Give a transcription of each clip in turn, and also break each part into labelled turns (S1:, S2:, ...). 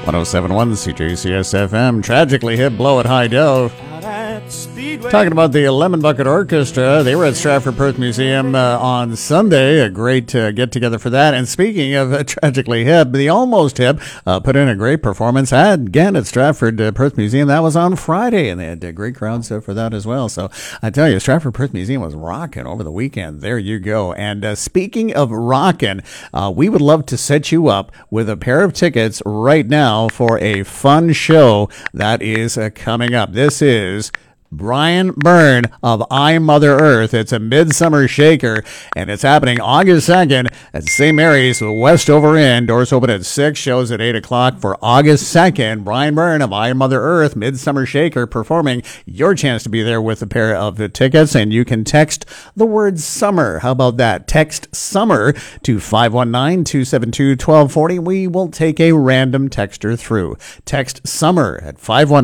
S1: 1071 CJCS FM. Tragically hip Blow at High Dough. Talking about the Lemon Bucket Orchestra. They were at Stratford Perth Museum on Sunday. A great get-together for that. And speaking of Tragically Hip, the Almost Hip put in a great performance again at Stratford Perth Museum. That was on Friday, and they had great crowds for that as well. So I tell you, Stratford Perth Museum was rocking over the weekend. There you go. And speaking of rocking, we would love to set you up with a pair of tickets right now for a fun show that is coming up. This is Brian Byrne of I, Mother Earth. It's a midsummer shaker, and it's happening August 2nd at St. Mary's, Westover Inn. Doors open at 6, shows at 8 o'clock for August 2nd. Brian Byrne of I, Mother Earth, midsummer shaker, performing. Your chance to be there with a pair of the tickets, and you can text the word summer. How about that? Text summer to 519-272-1240. We will take a random texter through. Text summer at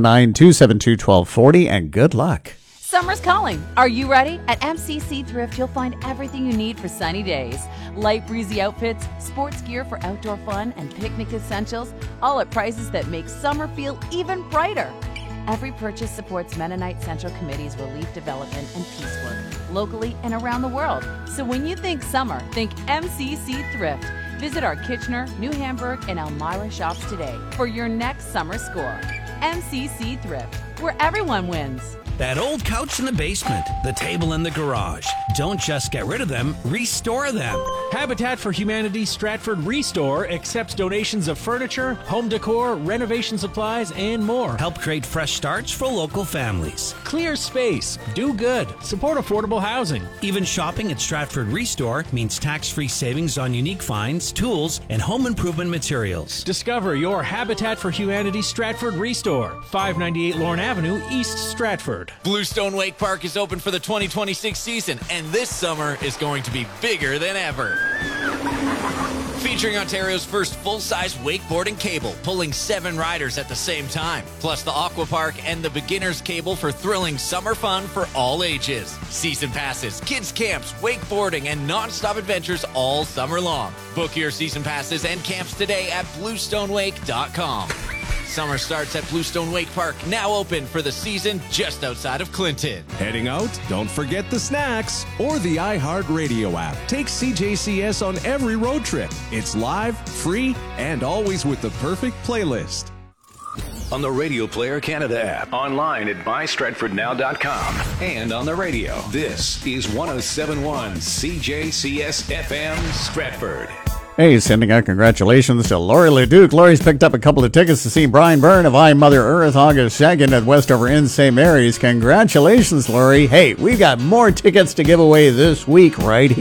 S1: 519-272-1240, and good luck.
S2: Summer's calling. Are you ready? At MCC Thrift, you'll find everything you need for sunny days. Light breezy outfits, sports gear for outdoor fun, and picnic essentials, all at prices that make summer feel even brighter. Every purchase supports Mennonite Central Committee's relief development and peace work, locally and around the world. So when you think summer, think MCC Thrift. Visit our Kitchener, New Hamburg, and Elmira shops today for your next summer score. MCC Thrift, where everyone wins.
S3: That old couch in the basement, the table in the garage. Don't just get rid of them, restore them.
S4: Habitat for Humanity Stratford Restore accepts donations of furniture, home decor, renovation supplies, and more.
S3: Help create fresh starts for local families.
S4: Clear space, do good, support affordable housing.
S3: Even shopping at Stratford Restore means tax-free savings on unique finds, tools, and home improvement materials.
S4: Discover your Habitat for Humanity Stratford Restore, 598 Lorne Avenue, East Stratford.
S5: Bluestone Wake Park is open for the 2026 season, and this summer is going to be bigger than ever. Featuring Ontario's first full-size wakeboarding cable, pulling 7 riders at the same time, plus the Aqua Park and the beginner's cable for thrilling summer fun for all ages. Season passes, kids camps, wakeboarding, and non-stop adventures all summer long. Book your season passes and camps today at bluestonewake.com. Summer starts at Bluestone Wake Park, now open for the season just outside of Clinton.
S6: Heading out? Don't forget the snacks or the iHeartRadio app. Take CJCS on every road trip. It's live, free, and always with the perfect playlist.
S7: On the Radio Player Canada app, online at mystratfordnow.com, and on the radio. This is 1071 CJCS FM Stratford.
S1: Hey, sending out congratulations to Lori LeDuc. Lori's picked up a couple of tickets to see Brian Byrne of I, Mother Earth, August 2nd at Westover Inn, St. Mary's. Congratulations, Lori. Hey, we got more tickets to give away this week right here.